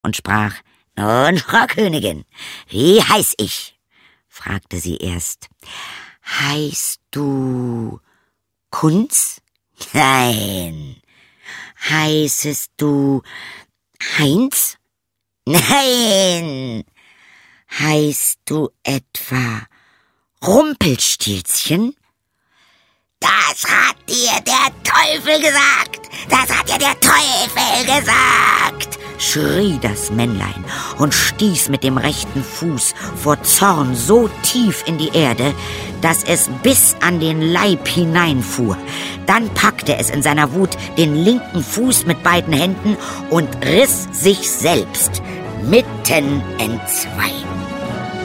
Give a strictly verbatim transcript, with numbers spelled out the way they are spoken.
und sprach: »Nun, Frau Königin, wie heiß ich?« fragte sie erst. »Heißt du Kunz?« »Nein.« »Heißest du Heinz?« »Nein.« »Heißt du etwa Rumpelstilzchen?« »Das hat dir der Teufel gesagt! Das hat dir der Teufel gesagt!« schrie das Männlein und stieß mit dem rechten Fuß vor Zorn so tief in die Erde, dass es bis an den Leib hineinfuhr. Dann packte es in seiner Wut den linken Fuß mit beiden Händen und riss sich selbst mitten entzwei.